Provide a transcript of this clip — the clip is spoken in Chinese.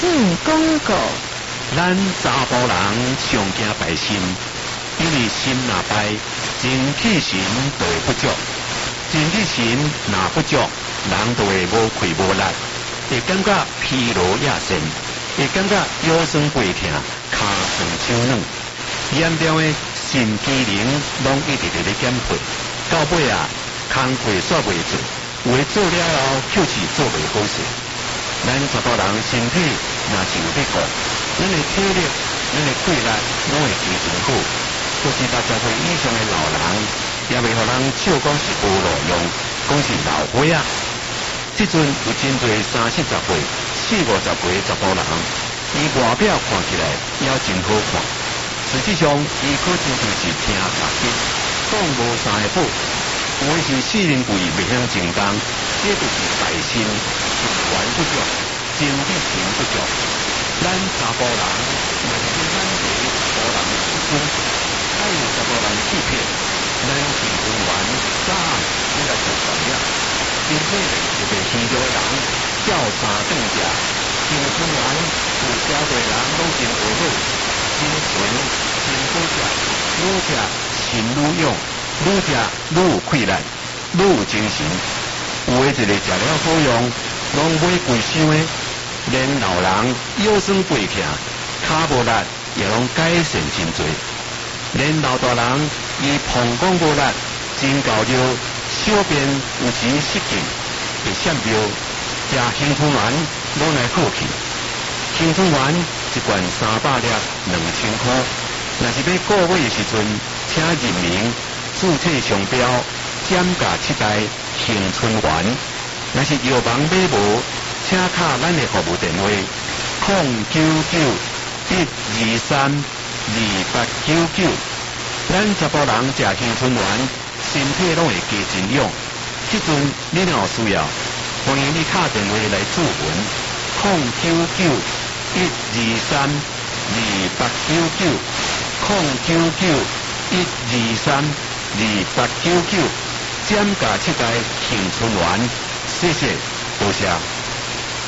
广告。 咱查甫人上惊败心，因为心若败，精气神就会不足。精气神若不足，人就会无气无力，会感觉疲劳亚身，会感觉腰酸背痛、骹酸手软，严重的肾机能拢一直咧减退，到尾啊，工课煞袂做，有诶做了后就是做袂好势。咱查甫人身体若是有咧顾，咱诶体力、咱诶气力拢会非常好。就是60岁以上诶老人，也袂互人笑讲是无路用，讲是老伙仔。即阵有真侪30、40岁、40、50岁查甫人，伊外表看起来也真好看，实际上伊可真就是听杂技，讲无啥会好。有诶是四人胃袂晓成功，这就是败心、肾元不足、精气神不足。咱查甫人若是咱是无人出身，爱有查甫人欺骗，咱青春元早应该就全了。身体就被虚弱的人叫三顿食，青春元有真侪人拢真活好，真纯真好食，愈食心愈勇，愈食愈有气力，愈有精神。有诶一个食了好用，拢买贵伤诶，连老人腰酸背痛、骹无力也拢改善真侪。连老大人伊膀胱无力，真够尿，小便有时失禁，会闪尿，食青春丸拢来好去。青春丸一罐300粒，2000块。若是要购买的时阵，请认明注册商标减价7代青春丸。若是药房买无，请敲咱的服务电话0991232899。咱查甫人食青春丸，身体拢会加真勇。即阵你若有需要，欢迎你敲电话来咨询0991232899，0991232899，减价7代青春丸。谢谢，多谢。